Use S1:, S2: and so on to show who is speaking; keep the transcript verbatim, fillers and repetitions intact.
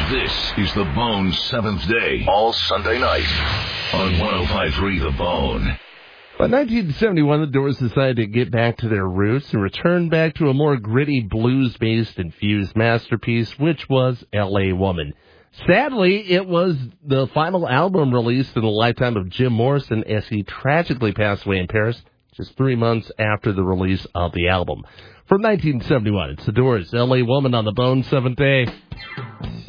S1: This is The Bone's Seventh Day, all Sunday night on one oh five point three The Bone.
S2: By nineteen seventy-one, the Doors decided to get back to their roots and return back to a more gritty, blues-based, infused masterpiece, which was L A Woman. Sadly, it was the final album released in the lifetime of Jim Morrison as he tragically passed away in Paris just three months after the release of the album. From nineteen seventy-one, it's the Doors, L A Woman on the Bone, Seventh Day.